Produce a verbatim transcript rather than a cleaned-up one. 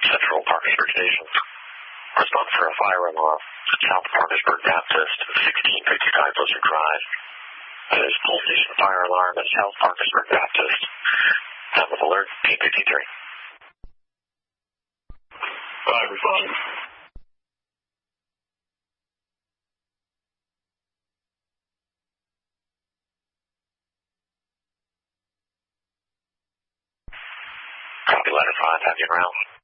Central Parkersburg Station. Response for a fire alarm at South Parkersburg Baptist, sixteen fifty-five Blizzard Drive. That is Pole Station Fire Alarm at South Parkersburg Baptist. Time of alert, eight fifty-three. Five responding. Copy letter five, have you around?